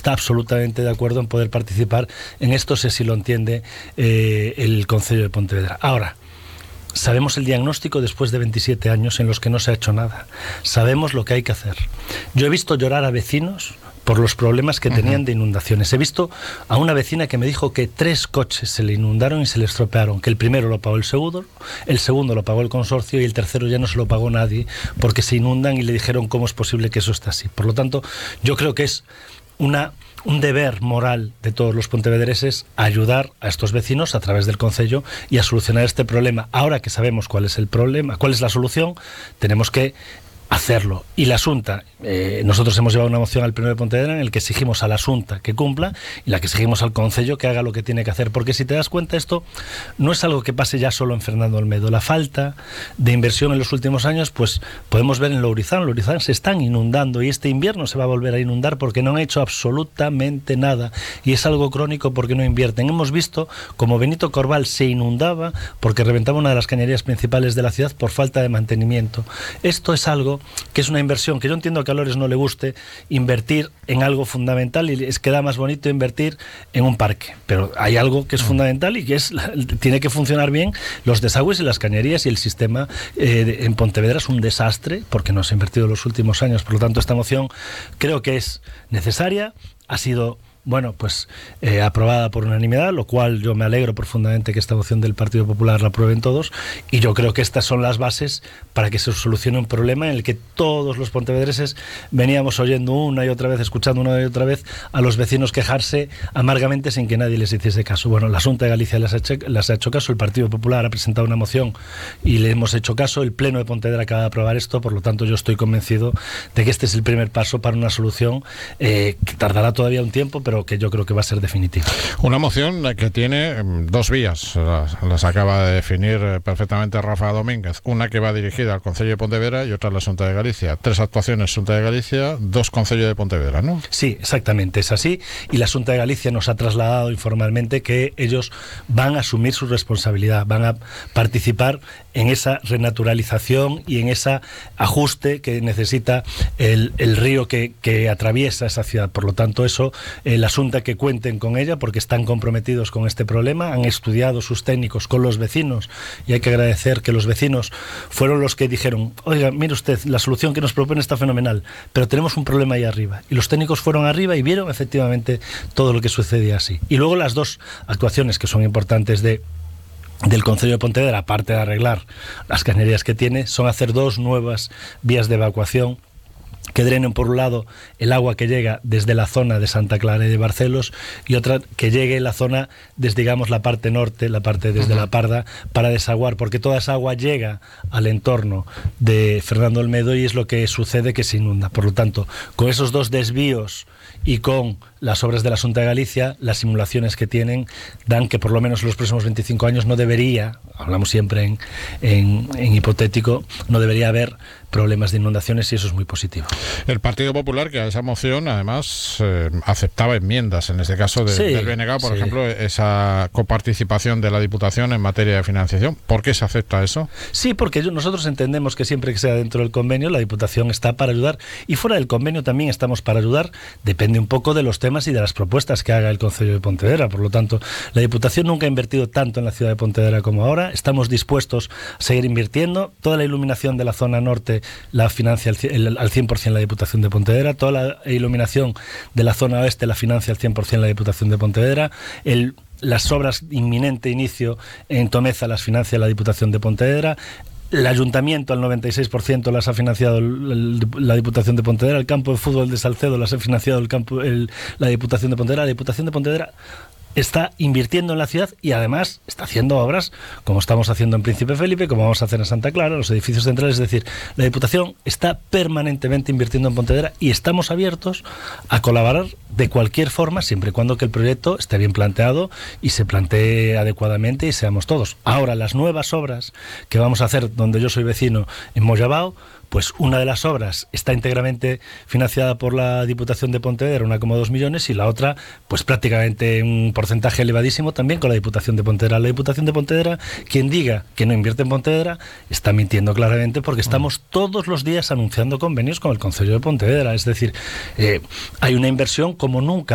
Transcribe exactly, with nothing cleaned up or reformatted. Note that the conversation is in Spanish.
está absolutamente de acuerdo en poder participar en esto, sé si lo entiende eh, el Concello de Pontevedra. Ahora, sabemos el diagnóstico después de veintisiete años en los que no se ha hecho nada. Sabemos lo que hay que hacer. Yo he visto llorar a vecinos por los problemas que tenían de inundaciones. He visto a una vecina que me dijo que tres coches se le inundaron y se le estropearon, que el primero lo pagó el seguro, el segundo lo pagó el consorcio y el tercero ya no se lo pagó nadie porque se inundan y le dijeron cómo es posible que eso esté así. Por lo tanto, yo creo que es una... un deber moral de todos los pontevedreses ayudar a estos vecinos a través del Concello y a solucionar este problema. Ahora que sabemos cuál es el problema, cuál es la solución, tenemos que hacerlo. Y la Xunta, eh, nosotros hemos llevado una moción al Pleno de Pontevedra en el que exigimos a la Xunta que cumpla y la que exigimos al Concello que haga lo que tiene que hacer, porque si te das cuenta esto no es algo que pase ya solo en Fernando Olmedo. La falta de inversión en los últimos años, pues podemos ver en Lourizán. Lourizán se están inundando y este invierno se va a volver a inundar porque no han hecho absolutamente nada y es algo crónico porque no invierten. Hemos visto como Benito Corval se inundaba porque reventaba una de las cañerías principales de la ciudad por falta de mantenimiento. Esto es algo que es una inversión que yo entiendo que a Lores no le guste invertir en algo fundamental y es que da más bonito invertir en un parque, pero hay algo que es fundamental y que es tiene que funcionar bien los desagües y las cañerías y el sistema eh, en Pontevedra es un desastre porque no se ha invertido en los últimos años. Por lo tanto, esta moción creo que es necesaria, ha sido bueno, pues eh, aprobada por unanimidad, lo cual yo me alegro profundamente que esta moción del Partido Popular la aprueben todos y yo creo que estas son las bases para que se solucione un problema en el que todos los pontevedreses veníamos oyendo una y otra vez, escuchando una y otra vez a los vecinos quejarse amargamente sin que nadie les hiciese caso. Bueno, la Xunta de Galicia les ha, hecho, les ha hecho caso, el Partido Popular ha presentado una moción y le hemos hecho caso, el Pleno de Pontevedra acaba de aprobar esto, por lo tanto yo estoy convencido de que este es el primer paso para una solución eh, que tardará todavía un tiempo, pero que yo creo que va a ser definitiva. Una moción que tiene dos vías, las, las acaba de definir perfectamente Rafa Domínguez, una que va dirigida al Concello de Pontevedra y otra a la Xunta de Galicia. Tres actuaciones Xunta de Galicia, dos Concello de Pontevedra, ¿no? Sí, exactamente, es así, y la Xunta de Galicia nos ha trasladado informalmente que ellos van a asumir su responsabilidad, van a participar en esa renaturalización y en ese ajuste que necesita el, el río que, que atraviesa esa ciudad. Por lo tanto, eso, eh, la Xunta que cuenten con ella porque están comprometidos con este problema, han estudiado sus técnicos con los vecinos y hay que agradecer que los vecinos fueron los que dijeron, oiga, mire usted, la solución que nos propone está fenomenal, pero tenemos un problema ahí arriba. Y los técnicos fueron arriba y vieron efectivamente todo lo que sucedía así. Y luego las dos actuaciones que son importantes de del Concello de Pontevedra, aparte de arreglar las cañerías que tiene, son hacer dos nuevas vías de evacuación que drenen por un lado el agua que llega desde la zona de Santa Clara y de Barcelos y otra que llegue la zona desde, digamos, la parte norte, la parte desde uh-huh. La Parda, para desaguar, porque toda esa agua llega al entorno de Fernando Olmedo y es lo que sucede que se inunda. Por lo tanto, con esos dos desvíos y con las obras de la Xunta de Galicia, las simulaciones que tienen dan que por lo menos en los próximos veinticinco años no debería, hablamos siempre en, en, en hipotético, no debería haber problemas de inundaciones y eso es muy positivo. El Partido Popular, que a esa moción además eh, aceptaba enmiendas, en este caso de, sí, del B N G, por sí. ejemplo, esa coparticipación de la Diputación en materia de financiación. ¿Por qué se acepta eso? Sí, porque nosotros entendemos que siempre que sea dentro del convenio, la Diputación está para ayudar y fuera del convenio también estamos para ayudar, depende un poco de los temas y de las propuestas que haga el Concello de Pontevedra. Por lo tanto, la Diputación nunca ha invertido tanto en la ciudad de Pontevedra como ahora, estamos dispuestos a seguir invirtiendo, toda la iluminación de la zona norte la financia al cien por ciento la Diputación de Pontevedra, toda la iluminación de la zona oeste la financia al cien por ciento la Diputación de Pontevedra, el, las obras de inminente inicio en Tomeza las financia la Diputación de Pontevedra, el Ayuntamiento al noventa y seis por ciento las ha financiado el, el, la Diputación de Pontevedra, el campo de fútbol de Salcedo las ha financiado el campo, el, la Diputación de Pontevedra, la Diputación de Pontevedra está invirtiendo en la ciudad y además está haciendo obras como estamos haciendo en Príncipe Felipe, como vamos a hacer en Santa Clara, los edificios centrales. Es decir, la Diputación está permanentemente invirtiendo en Pontevedra y estamos abiertos a colaborar de cualquier forma, siempre y cuando que el proyecto esté bien planteado y se plantee adecuadamente y seamos todos. Ahora, las nuevas obras que vamos a hacer donde yo soy vecino, en Moyabao, pues una de las obras está íntegramente financiada por la Diputación de Pontevedra, uno coma dos millones, y la otra, pues prácticamente un porcentaje elevadísimo también con la Diputación de Pontevedra. La Diputación de Pontevedra, quien diga que no invierte en Pontevedra, está mintiendo claramente porque estamos todos los días anunciando convenios con el Concello de Pontevedra. Es decir, eh, hay una inversión como nunca